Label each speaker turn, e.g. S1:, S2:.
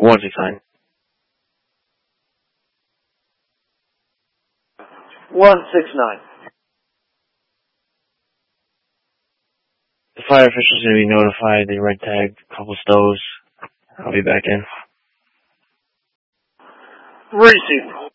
S1: 169.
S2: 169.
S1: The fire official's going to be notified. They red tagged a couple stoves. I'll be back in.
S2: Receive.